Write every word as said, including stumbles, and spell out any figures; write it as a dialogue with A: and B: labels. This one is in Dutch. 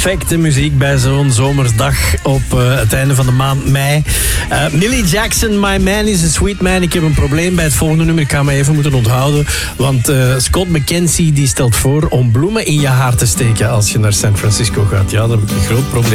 A: Perfecte muziek bij zo'n zomersdag op uh, het einde van de maand mei. Uh, Millie Jackson, My Man is a Sweet Man. Ik heb een probleem bij het volgende nummer. Ik ga me even moeten onthouden. Want uh, Scott McKenzie die stelt voor om bloemen in je haar te steken als je naar San Francisco gaat. Ja, dat heb ik een groot probleem.